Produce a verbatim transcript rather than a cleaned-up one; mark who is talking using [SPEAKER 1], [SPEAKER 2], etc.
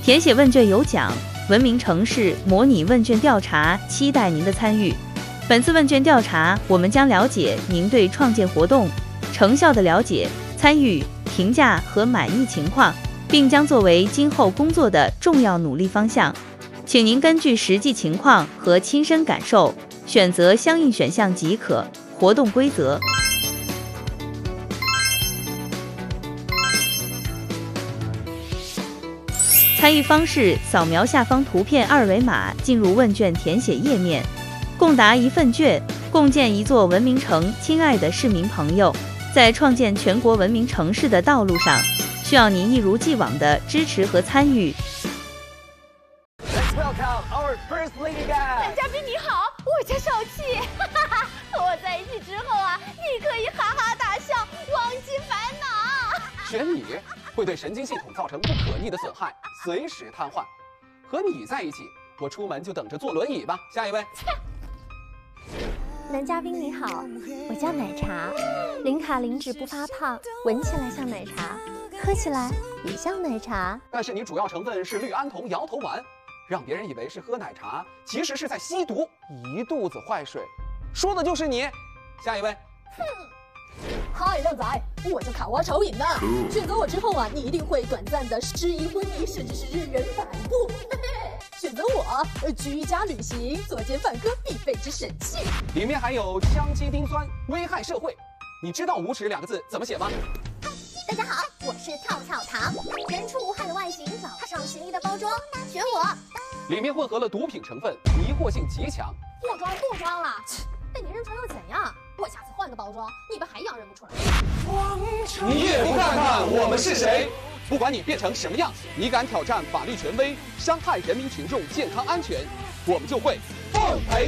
[SPEAKER 1] 填写问卷有奖，文明城市模拟问卷调查，期待您的参与。本次问卷调查，我们将了解您对创建活动成效的了解、参与、评价和满意情况，并将作为今后工作的重要努力方向。请您根据实际情况和亲身感受，选择相应选项即可。活动规则。参与方式：扫描下方图片二维码，进入问卷填写页面，共答一份卷，共建一座文明城。亲爱的市民朋友，在创建全国文明城市的道路上，需要您一如既往的支持和参与。
[SPEAKER 2] 男嘉宾你好，我叫少气，哈哈，和我在一起之后啊，你可以哈哈大笑，忘记烦恼。
[SPEAKER 3] 选你会对神经系统造成不可逆的损害，随时瘫痪。和你在一起，我出门就等着坐轮椅吧。下一位。
[SPEAKER 4] 男嘉宾你好，我叫奶茶，零卡零脂不发胖，闻起来像奶茶，喝起来也像奶茶。
[SPEAKER 3] 但是你主要成分是氯胺酮摇头丸，让别人以为是喝奶茶，其实是在吸毒，一肚子坏水。说的就是你。下一位。
[SPEAKER 2] 哼。嗨，靓仔，我叫卡哇丑瘾的。选择我之后啊，你一定会短暂的失忆昏迷，甚至是日人反哺。嘿嘿，选择我，呃，居家旅行，作奸犯科必备之神器。
[SPEAKER 3] 里面还有羟基丁酸，危害社会。你知道无耻两个字怎么写吗？
[SPEAKER 4] 大家好，我是跳跳糖，人畜无害的外形，脚踏上实力的包装，选我。
[SPEAKER 3] 里面混合了毒品成分，迷惑性极强。
[SPEAKER 2] 不装不装了，被你认出来又怎样？我下次换个包装，你们还一样认不出来。
[SPEAKER 3] 你也不看看我们是谁？不管你变成什么样，你敢挑战法律权威，伤害人民群众健康安全，我们就会奉陪